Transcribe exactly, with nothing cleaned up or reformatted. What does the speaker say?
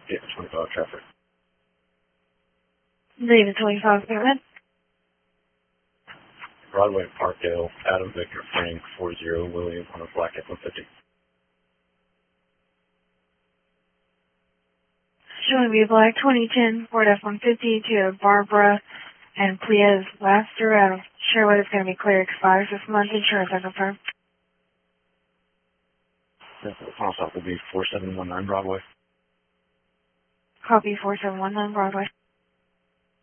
David twenty-five traffic. David twenty-five, go ahead. Broadway, Parkdale, Adam Victor Frank four zero William on a black F one fifty. Showing me black twenty ten Ford F one fifty to Barbara and Pliez Laster out of Sherwood. It's going to be clear, expires this month. Insurance, I confirm. The final stop will be four seven one nine Broadway. Copy four seven one nine Broadway.